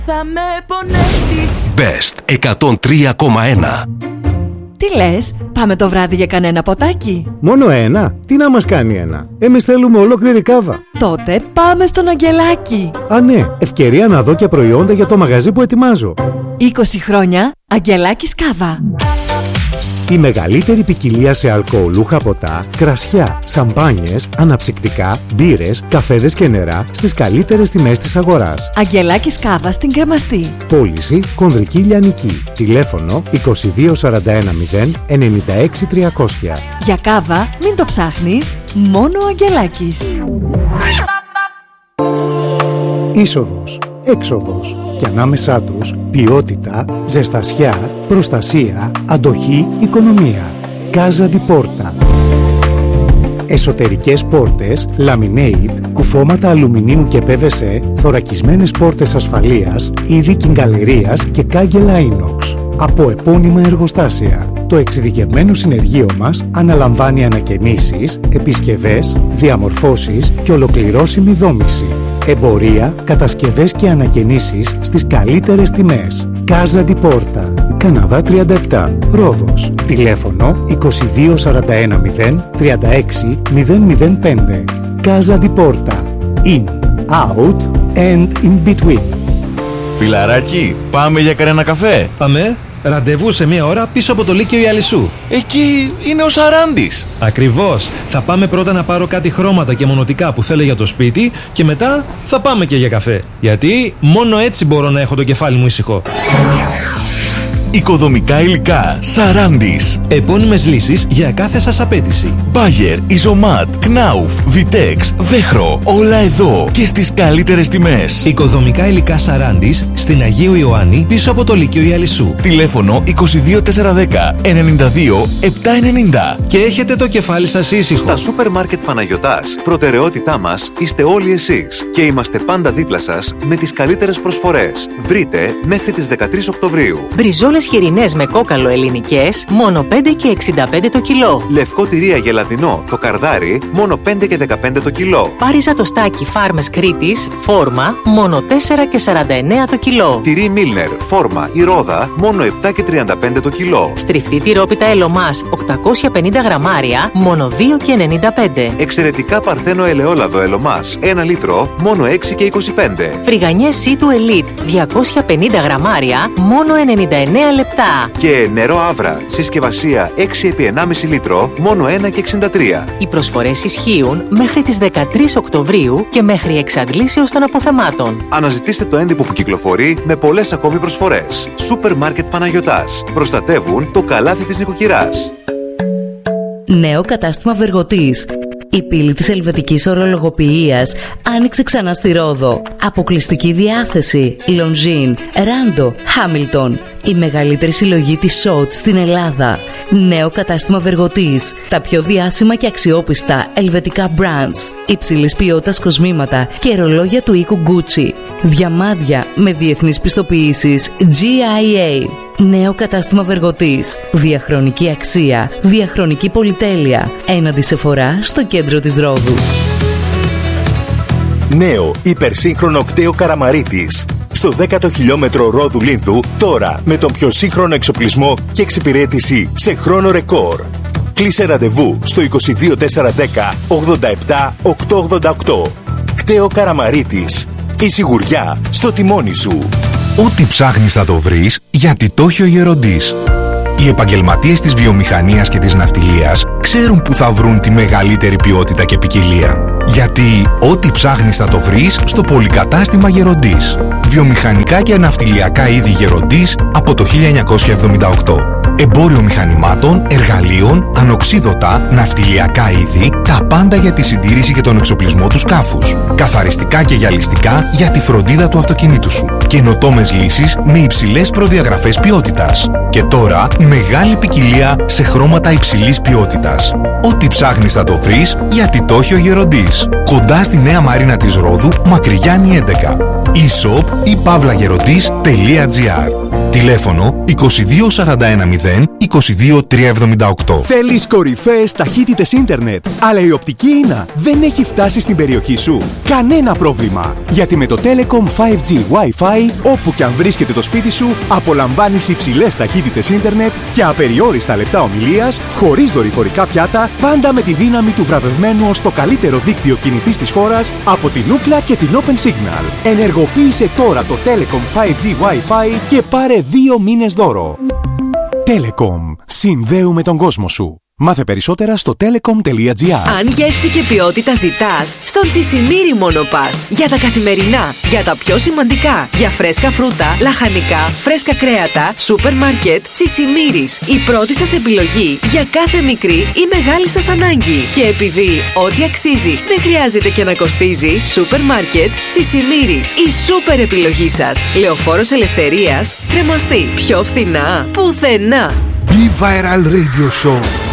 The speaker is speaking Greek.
Θα με πονέσεις. Best 103,1. Τι λες, πάμε το βράδυ για κανένα ποτάκι? Μόνο ένα? Τι να μας κάνει ένα? Εμείς θέλουμε ολόκληρη κάβα. Τότε πάμε στον Αγγελάκη. Α, ναι, ευκαιρία να δω και προϊόντα για το μαγαζί που ετοιμάζω. 20 χρόνια Αγγελάκης Κάβα. Η μεγαλύτερη ποικιλία σε αλκοολούχα ποτά, κρασιά, σαμπάνιες, αναψυκτικά, μπύρες, καφέδες και νερά στις καλύτερες τιμές της αγοράς. Αγγελάκης Κάβα στην Κρεμαστή. Πώληση Κονδρική Λιανική. Τηλέφωνο 22 41 0 96 300. Για κάβα μην το ψάχνεις, μόνο ο Αγγελάκης. Είσοδος, έξοδος και ανάμεσά τους ποιότητα, ζεστασιά, προστασία, αντοχή, οικονομία. Casa di Porta. Εσωτερικές πόρτες, laminate, κουφώματα αλουμινίου και PVC, θωρακισμένες πόρτες ασφαλείας, είδη κιγκαλερίας και κάγκελα inox. Από επώνυμα εργοστάσια. Το εξειδικευμένο συνεργείο μας αναλαμβάνει ανακαινήσεις, επισκευές, διαμορφώσεις και ολοκληρώσιμη δόμηση. Εμπορία, κατασκευές και ανακαινήσεις στις καλύτερες τιμές. Casa di Porta. Καναδά 37, Ρόδος. Τηλέφωνο 22 41 0 36 005. Casa di Porta. In, out and in between. Φιλαράκι, πάμε για κανένα καφέ? Πάμε. Ραντεβού σε μία ώρα πίσω από το Λύκειο Ιαλισσού. Εκεί είναι ο Σαράντης. Ακριβώς. Θα πάμε πρώτα να πάρω κάτι χρώματα και μονοτικά που θέλω για το σπίτι και μετά θα πάμε και για καφέ. Γιατί μόνο έτσι μπορώ να έχω το κεφάλι μου ήσυχο. Οικοδομικά υλικά Σαράντης. Επώνυμες λύσεις για κάθε σας απέτηση. Bayer, Isomat, Knauf, Vitex, Vechro. Όλα εδώ και στις καλύτερες τιμές. Οικοδομικά υλικά Σαράντης στην Αγίου Ιωάννη πίσω από το Λύκειο Ιαλισσού. Τηλέφωνο 22 410 92 790. Και έχετε το κεφάλι σας ήσυχο. Στα σούπερ μάρκετ Παναγιωτάς, προτεραιότητά μας είστε όλοι εσείς και είμαστε πάντα δίπλα σας με τις καλύτερες προσφορές. Βρείτε μέχρι τις 13 Οκτωβρίου. Μπριζόλες χοιρινές με κόκαλο ελληνικές, μόνο 5 και 65 το κιλό. Λευκό τυρί αγελαδινό, το καρδάρι, μόνο 5 και 15 το κιλό. Πάριζα το στάκι Φάρμες Κρήτης, φόρμα, μόνο 4 και 49 το κιλό. Τυρί Μίλνερ, φόρμα ή ρόδα, μόνο 7 και 35 το κιλό. Στριφτή τυρόπιτα Ελωμάς, 850 γραμμάρια, μόνο 2 και 95. Εξαιρετικά παρθένο ελαιόλαδο Ελωμάς, 1 λίτρο, μόνο 6 και 25. Φρυγανιές Σίτου Ελίτ, 250 γραμμάρια, μόνο 99 λεπτά. Και νερό Άβρα, συσκευασία 6 επί 1,5 λίτρο, μόνο 1 και 63. Οι προσφορές ισχύουν μέχρι τις 13 Οκτωβρίου και μέχρι εξαντλήσεως των αποθεμάτων. Αναζητήστε το έντυπο που κυκλοφορεί με πολλές ακόμη προσφορές. Σούπερ μάρκετ Παναγιωτάς. Προστατεύουν το καλάθι της νοικοκυράς. Νέο κατάστημα Βεργοτής. Η πύλη της ελβετικής ορολογοποιίας άνοιξε ξανά στη Ρόδο. Αποκλειστική διάθεση. Λονζίν, Ράντο, Χάμιλτον. Η μεγαλύτερη συλλογή της ΣΟΤ στην Ελλάδα. Νέο κατάστημα Βεργοτής. Τα πιο διάσημα και αξιόπιστα ελβετικά brands. Υψηλής ποιότητας κοσμήματα και ρολόγια του οίκου Gucci. Διαμάντια με διεθνείς πιστοποιήσεις GIA. Νέο κατάστημα Βεργοτής. Διαχρονική αξία. Διαχρονική πολυτέλεια. Έναντι Σεφορά στο κέντρο της Ρόδου. Νέο υπερσύγχρονο κτέο Καραμαρίτης. Στο 10ο χιλιόμετρο Ρόδου Λίνδου, τώρα με τον πιο σύγχρονο εξοπλισμό και εξυπηρέτηση σε χρόνο ρεκόρ. Κλείσε ραντεβού στο 22 410 87 888. Κτέο Καραμαρίτης. Η σιγουριά στο τιμόνι σου. Ό,τι ψάχνεις θα το βρεις, γιατί το έχει ο Γεροντής. Οι επαγγελματίες της βιομηχανίας και της ναυτιλίας ξέρουν που θα βρουν τη μεγαλύτερη ποιότητα και ποικιλία. Γιατί ό,τι ψάχνεις θα το βρεις στο πολυκατάστημα Γεροντής. Βιομηχανικά και ναυτιλιακά είδη Γεροντής από το 1978. Εμπόριο μηχανημάτων, εργαλείων, ανοξίδωτα, ναυτιλιακά είδη, τα πάντα για τη συντήρηση και τον εξοπλισμό του σκάφους. Καθαριστικά και γυαλιστικά για τη φροντίδα του αυτοκινήτου σου. Καινοτόμες λύσεις με υψηλές προδιαγραφές ποιότητας. Και τώρα μεγάλη ποικιλία σε χρώματα υψηλής ποιότητας. Ό,τι ψάχνεις θα το βρεις, γιατί το έχει ο Γεροντής. Κοντά στη Νέα Μαρίνα της Ρόδου, Μακρυγιάννη 11. e-shop ή pavlagerodis.gr. Τηλέφωνο 22 41 0 22378. Θέλεις κορυφαίες ταχύτητες ίντερνετ, αλλά η οπτική ίνα δεν έχει φτάσει στην περιοχή σου? Κανένα πρόβλημα, γιατί με το Telecom 5G Wi-Fi, όπου και αν βρίσκεται το σπίτι σου, απολαμβάνεις υψηλές ταχύτητες ίντερνετ και απεριόριστα λεπτά ομιλίας, χωρίς δορυφορικά πιάτα, πάντα με τη δύναμη του βραβευμένου ως το καλύτερο δίκτυο κινητής της χώρας από την Ookla και την Open Signal. Ενεργοποίησε τώρα το Telecom 5G Wi-Fi και πάρε 2 μήνες δώρο. Telecom. Συνδέουμε τον κόσμο σου. Μάθε περισσότερα στο telecom.gr. Αν γεύση και ποιότητα ζητάς, στον Τσισιμίρι μόνο πας. Για τα καθημερινά, για τα πιο σημαντικά, για φρέσκα φρούτα, λαχανικά, φρέσκα κρέατα, σούπερ μάρκετ, Τσισιμίρις. Η πρώτη σας επιλογή για κάθε μικρή ή μεγάλη σας ανάγκη. Και επειδή ό,τι αξίζει δεν χρειάζεται και να κοστίζει, σούπερ μάρκετ, Τσισιμίρις. Η σούπερ επιλογή σας. Λεωφόρος Ελευθερίας, Κρεμαστή. Πιο φθηνά, πουθενά. Be Viral Radio Show.